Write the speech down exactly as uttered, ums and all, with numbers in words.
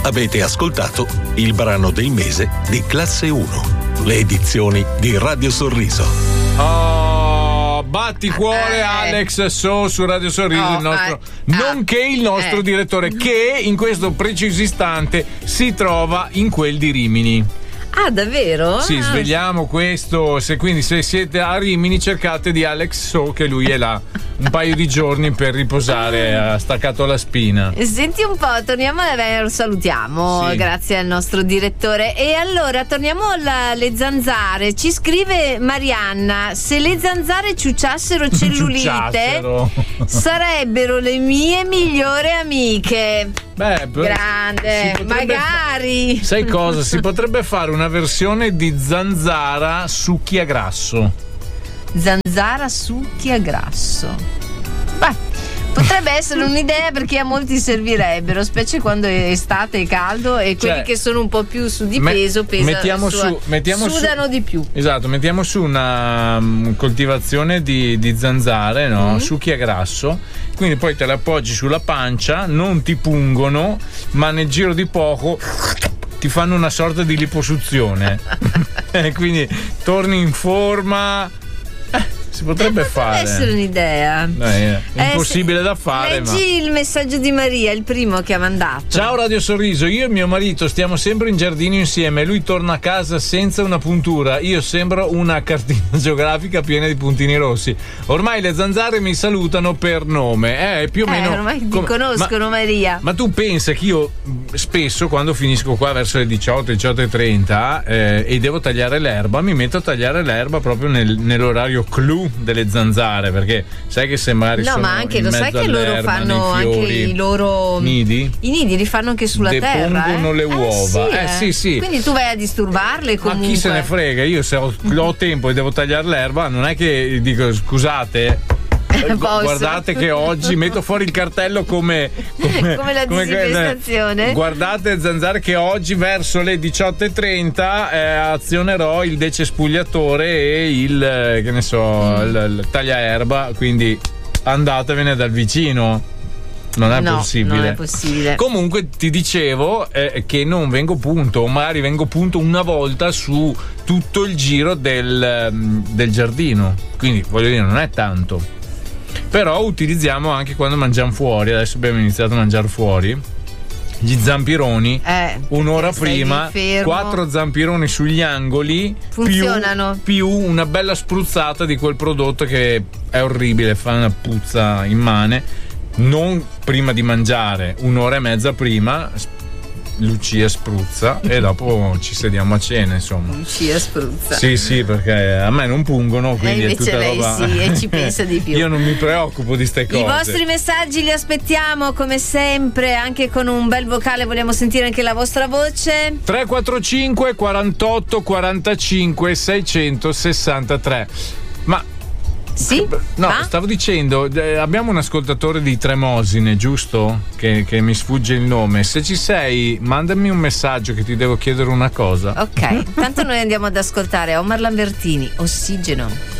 Avete ascoltato il brano del mese di Classe uno, le edizioni di Radio Sorriso. Oh, batti cuore Eh. Alex So su Radio Sorriso, Oh, il nostro, eh. nonché il nostro Eh. direttore, che in questo preciso istante si trova in quel di Rimini. Ah, davvero? Sì, Ah. svegliamo questo. Se quindi se siete a Rimini, cercate di Alex So, che lui è là un paio di giorni per riposare, ha staccato la spina. Senti un po', torniamo a beh, lo salutiamo, Sì. grazie al nostro direttore. E allora torniamo alle zanzare. Ci scrive Marianna: se le zanzare ciucciassero cellulite, Ciucciassero. sarebbero le mie migliori amiche. Beh, per- Grande, si potrebbe magari. fa- Sai cosa? Si potrebbe fare una versione di zanzara succhi a grasso. Zanzara succhi a grasso. Beh, potrebbe essere un'idea, perché a molti servirebbero, specie quando è estate e caldo, e quelli Cioè, che sono un po' più su di me- peso pesano, mettiamo su- mettiamo su- sudano di più. Esatto, mettiamo su una um, coltivazione di, di zanzare, no? Mm. Succhi a grasso, quindi poi te le appoggi sulla pancia, non ti pungono, ma nel giro di poco ti fanno una sorta di liposuzione. E quindi torni in forma. Eh, si potrebbe fare. Potrebbe essere un'idea. Eh, è Eh, impossibile se- da fare, ma. Leggi il messaggio di Maria, il primo che ha mandato. Ciao Radio Sorriso, io e mio marito stiamo sempre in giardino insieme, lui torna a casa senza una puntura, io sembro una cartina geografica piena di puntini rossi. Ormai le zanzare mi salutano per nome, eh, più o Eh, meno. ormai ti come- conoscono, ma, Maria. ma tu pensa che io mh, spesso quando finisco qua verso le diciotto, diciotto e trenta eh, e devo tagliare l'erba, mi metto a tagliare l'erba proprio nel- nell'orario clou delle zanzare, perché sai che se magari No, sono ma anche in lo sai mezzo che loro all'erba, fanno nei anche fiori, i loro nidi? I nidi li fanno anche sulla terra. Depongono eh? le Eh, uova. sì, Eh, sì, sì. Quindi tu vai a disturbarle Ma comunque. chi se ne frega? Io se ho, ho tempo e devo tagliare l'erba, non è che dico scusate. eh, gu- Posso. Guardate che oggi metto fuori il cartello come come, Come la disinfestazione. Guardate zanzare che oggi verso le diciotto e trenta eh, azionerò il decespugliatore e il eh, che ne so Mm. il, il tagliaerba, quindi andatevene dal vicino. Non è No, possibile. non è possibile. Comunque ti dicevo eh, che non vengo punto, o magari vengo punto una volta su tutto il giro del, mm, del giardino. Quindi voglio dire, non è tanto. Però utilizziamo anche quando mangiamo fuori. Adesso abbiamo iniziato a mangiare fuori. Gli zampironi, Eh, un'ora stai prima, lì fermo. quattro zampironi sugli angoli, Funzionano. più, più una bella spruzzata di quel prodotto che è orribile, fa una puzza immane. Non prima di mangiare, un'ora e mezza prima, Lucia spruzza e dopo ci sediamo a cena, insomma. Lucia spruzza. Sì, sì, perché a me non pungono, quindi E è invece tutta lei roba. sì, e ci pensa di più. Io non mi preoccupo di ste cose. I vostri messaggi li aspettiamo come sempre, anche con un bel vocale, vogliamo sentire anche la vostra voce. tre quattro cinque quarantotto quarantacinque seicentosessantatré. Ma Sì? no, Ah? stavo dicendo, eh, abbiamo un ascoltatore di Tremosine, giusto? Che, che mi sfugge il nome. Se ci sei, mandami un messaggio che ti devo chiedere una cosa. Ok, tanto noi andiamo ad ascoltare Omar Lambertini, Ossigeno.